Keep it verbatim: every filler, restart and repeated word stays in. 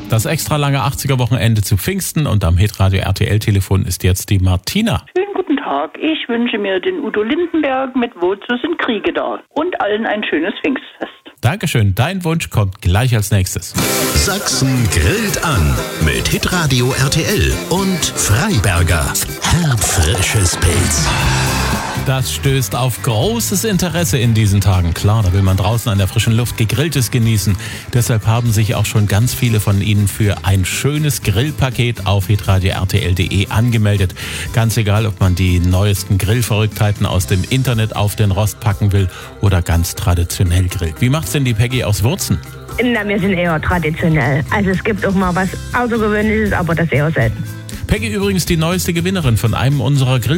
Das extra lange achtziger-Wochenende zu Pfingsten und am Hitradio R T L-Telefon ist jetzt die Martina. Schönen guten Tag. Ich wünsche mir den Udo Lindenberg mit Wozu sind Kriege da? Und allen ein schönes Pfingstfest. Dankeschön. Dein Wunsch kommt gleich als nächstes. Sachsen grillt an mit Hitradio R T L und Freiberger. Herbfrisches Pilz. Das stößt auf großes Interesse in diesen Tagen. Klar, da will man draußen an der frischen Luft Gegrilltes genießen. Deshalb haben sich auch schon ganz viele von Ihnen für ein schönes Grillpaket auf hitradio r t l punkt d e angemeldet. Ganz egal, ob man die neuesten Grillverrücktheiten aus dem Internet auf den Rost packen will oder ganz traditionell grillt. Wie macht's denn die Peggy aus Wurzen? Na, wir sind eher traditionell. Also es gibt auch mal was Außergewöhnliches, aber das eher selten. Peggy übrigens die neueste Gewinnerin von einem unserer Grill